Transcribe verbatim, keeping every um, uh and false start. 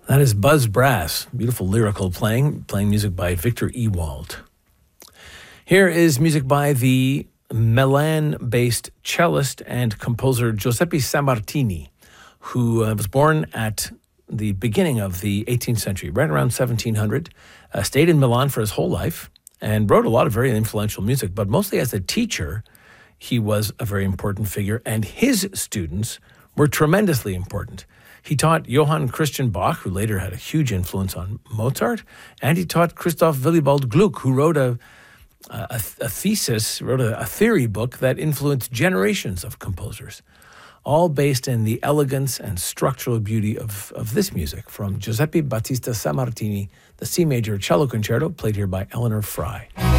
That is Buzz Brass, beautiful lyrical playing, playing music by Victor Ewald. Here is music by the Milan-based cellist and composer Giuseppe Sammartini, who uh, was born at the beginning of the eighteenth century, right around seventeen hundred, uh, stayed in Milan for his whole life, and wrote a lot of very influential music, but mostly as a teacher, he was a very important figure, and his students were tremendously important. He taught Johann Christian Bach, who later had a huge influence on Mozart, and he taught Christoph Willibald Gluck, who wrote a, a, a thesis, wrote a, a theory book that influenced generations of composers, all based in the elegance and structural beauty of, of this music from Giuseppe Battista Sammartini, the C major cello concerto, played here by Eleanor Fry.